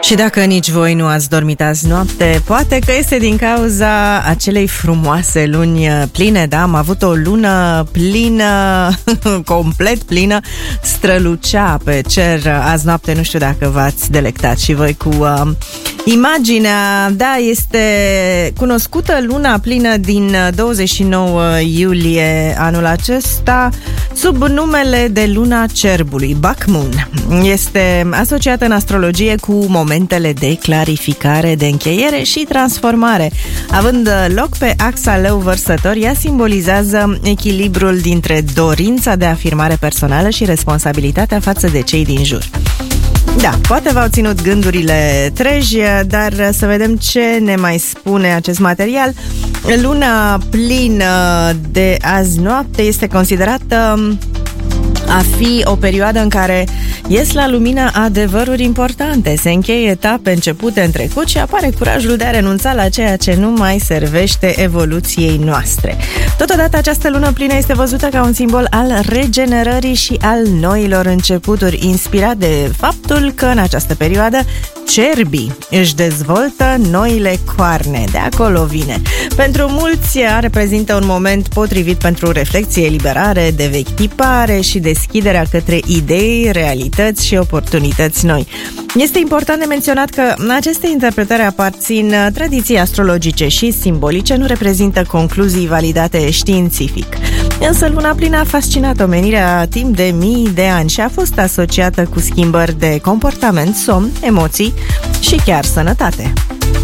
Și dacă nici voi nu ați dormit azi noapte, poate că este din cauza acelei frumoase luni pline, da? Am avut o lună plină, complet plină, strălucea pe cer azi noapte, nu știu dacă v-ați delectat și voi cu imaginea, da, este cunoscută luna plină din 29 iulie anul acesta sub numele de luna cerbului, Buck Moon. Este asociată în astrologie cu momentele de clarificare, de încheiere și transformare. Având loc pe axa leu vărsător, ea simbolizează echilibrul dintre dorința de afirmare personală și responsabilitatea față de cei din jur. Da, poate v-au ținut gândurile treji, dar să vedem ce ne mai spune acest material. Luna plină de azi noapte este considerată a fi o perioadă în care ies la lumină adevăruri importante, se încheie etape începute în trecut și apare curajul de a renunța la ceea ce nu mai servește evoluției noastre. Totodată, această lună plină este văzută ca un simbol al regenerării și al noilor începuturi, inspirat de faptul că în această perioadă cerbii își dezvoltă noile coarne. De acolo vine. Pentru mulți reprezintă un moment potrivit pentru reflexie, eliberare, de vechi tipare și deschiderea către idei, realități și oportunități noi. Este important de menționat că aceste interpretări aparțin tradiții astrologice și simbolice, nu reprezintă concluzii validate științific. Însă luna plină a fascinat omenirea timp de mii de ani și a fost asociată cu schimbări de comportament, somn, emoții și chiar sănătate.